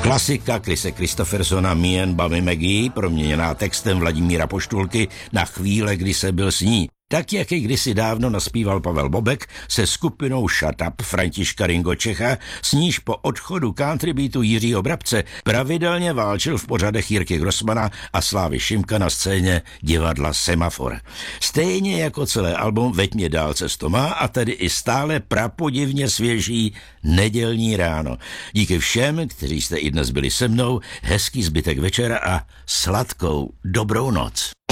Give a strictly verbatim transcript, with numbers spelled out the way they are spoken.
Klasika Krise Kristoffersona Me and Bobby McGee, proměněná textem Vladimíra Poštulky Na chvíle, kdy se byl s ní. Tak, jak ji kdysi dávno naspíval Pavel Bobek se skupinou Shut Up Františka Ringo Čecha, s níž po odchodu country beatu Jiřího Brabce pravidelně válčil v pořadech Jirky Grossmana a Slávy Šimka na scéně divadla Semafor. Stejně jako celé album Veď mě dál cesto má a tedy i stále prapodivně svěží Nedělní ráno. Díky všem, kteří jste i dnes byli se mnou, hezký zbytek večera a sladkou dobrou noc.